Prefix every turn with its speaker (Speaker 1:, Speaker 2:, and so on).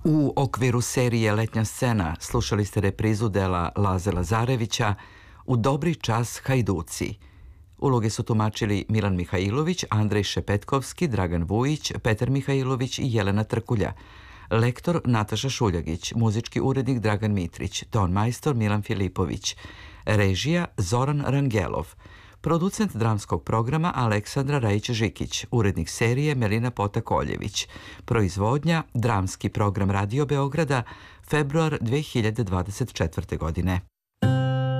Speaker 1: U okviru serije Letnja scena slušali ste reprizu dela Laze Lazarevića U dobri čas Hajduci. Uloge su tumačili Milan Mihajlović, Andrej Šepetkovski, Dragan Vujić, Petar Mihajlović i Jelena Trkulja. Lektor Nataša Šuljagić, muzički urednik Dragan Mitrić, ton majstor Milan Filipović, režija Zoran Rangelov, producent dramskog programa Aleksandra Rajić-Žikić, urednik serije Melina Pota-Koljević, proizvodnja Dramski program Radio Beograda, februar 2024. godine.